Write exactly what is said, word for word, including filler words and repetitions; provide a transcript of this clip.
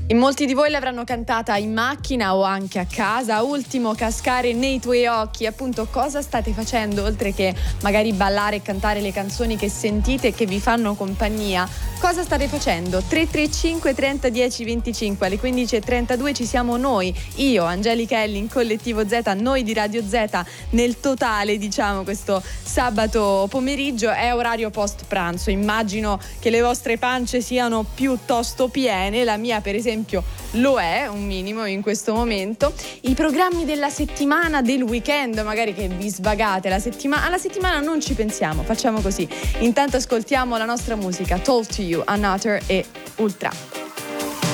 In molti di voi l'avranno cantata in macchina o anche a casa. Ultimo, Cascare nei tuoi occhi. Appunto, cosa state facendo oltre che magari ballare e cantare le canzoni che sentite e che vi fanno compagnia? Cosa state facendo? tre tre cinque trenta dieci venticinque. Alle quindici e trentadue ci siamo noi, io, Angelica Elli in Collettivo Z, noi di Radio Z nel totale, diciamo, questo sabato pomeriggio. È orario post pranzo, immagino che le vostre pance siano piuttosto piene, la mia per esempio lo è un minimo in questo momento. I programmi della settimana, del weekend, magari che vi svagate la settimana, alla settimana non ci pensiamo, facciamo così. Intanto ascoltiamo la nostra musica, Talk to You, Another e Ultra.